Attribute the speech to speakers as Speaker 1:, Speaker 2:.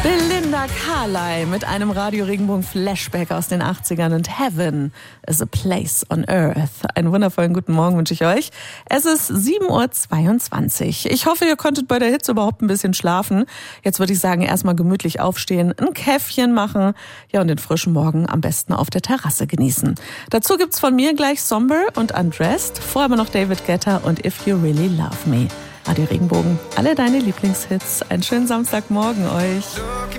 Speaker 1: Belinda Carlisle mit einem Radio-Regenbogen-Flashback aus den 80ern und Heaven is a place on earth. Einen wundervollen guten Morgen wünsche ich euch. Es ist 7:22 Uhr. Ich hoffe, ihr konntet bei der Hitze überhaupt ein bisschen schlafen. Jetzt würde ich sagen, erstmal gemütlich aufstehen, ein Käffchen machen, ja, und den frischen Morgen am besten auf der Terrasse genießen. Dazu gibt's von mir gleich Somber und Undressed, vorher aber noch David Guetta und If You Really Love Me. Radio Regenbogen, alle deine Lieblingshits. Einen schönen Samstagmorgen euch.